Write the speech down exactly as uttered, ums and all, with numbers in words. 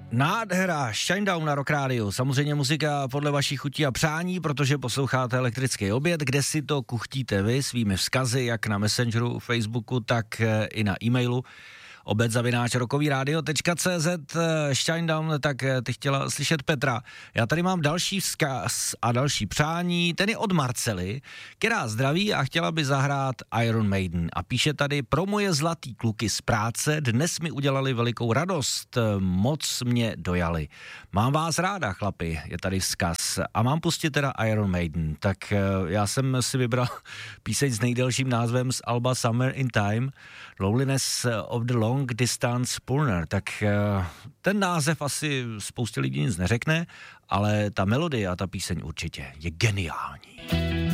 Nádhera, Shinedown na Rock Rádiu. Samozřejmě muzika podle vašich chutí a přání, protože posloucháte Elektrický oběd, kde si to kuchtíte vy svými vzkazy, jak na Messengeru, Facebooku, tak i na e-mailu obed zavináč rokový rádio tečka cé zet. Shinedown, tak ty chtěla slyšet Petra. Já tady mám další vzkaz a další přání, ten je od Marcely, která zdraví a chtěla by zahrát Iron Maiden. A píše tady: pro moje zlatý kluky z práce dnes mi udělali velikou radost, moc mě dojali. Mám vás ráda, chlapi, je tady vzkaz. A mám pustit teda Iron Maiden. Tak já jsem si vybral píseň s nejdelším názvem z alba Summer in Time, Loneliness of the Long Distance Pulner. Tak ten název asi spoustě lidí nic neřekne, ale ta melodie a ta píseň určitě je geniální.